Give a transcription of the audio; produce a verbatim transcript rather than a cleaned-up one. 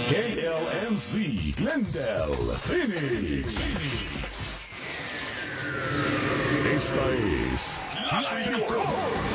K L M C, Glendale, Phoenix. Esta es la tribu.